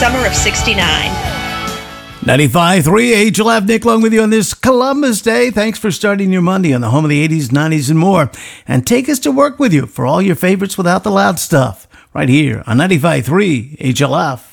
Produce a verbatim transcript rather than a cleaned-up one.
summer of sixty-nine. ninety-five point three H L F, Nick Long with you on this Columbus Day. Thanks for starting your Monday on the home of the eighties, nineties, and more. And take us to work with you for all your favorites without the loud stuff. Right here on ninety-five point three H L F.